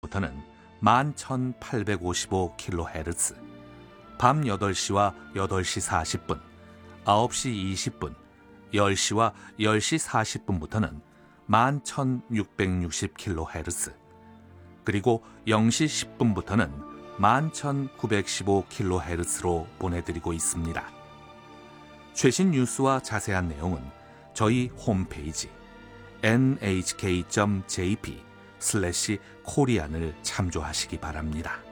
10시부터는 11,855kHz, 밤 8시와 8시 40분, 9시 20분, 10시와 10시 40분부터는 11,660kHz, 그리고 0시 10분부터는 11,915kHz로 보내드리고 있습니다. 최신 뉴스와 자세한 내용은 저희 홈페이지 nhk.jp/korean을 참조하시기 바랍니다.